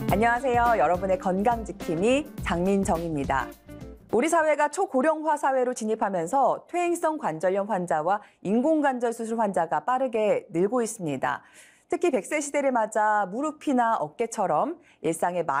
안녕하세요. 여러분의 건강 지킴이 장민정입니다. 우리 사회가 초고령화 사회로 진입하면서 퇴행성 관절염 환자와 인공관절 수술 환자가 빠르게 늘고 있습니다. 특히 100세 시대를 맞아 무릎이나 어깨처럼 일상의